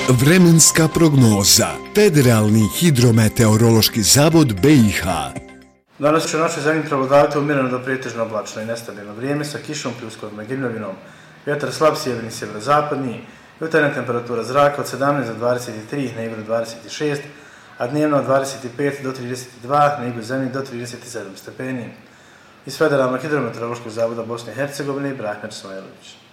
Vremenska prognoza. Federalni hidrometeorološki zavod BiH. Danas će u našoj zemlji prevladavati umjereno do pretežno oblačno i nestabilno vrijeme sa kišom pljuskovima i grmljavinom. Vjetar slab sjeverni sjeverozapadni, jutarnja temperatura zraka od 17 do 23, na jugu 26, a dnevno od 25 do 32, na jugu zemlji do 37 stepeni. Iz Federalnog hidrometeorološkog zavoda Bosne i Hercegovine, Brahmer Smajlović.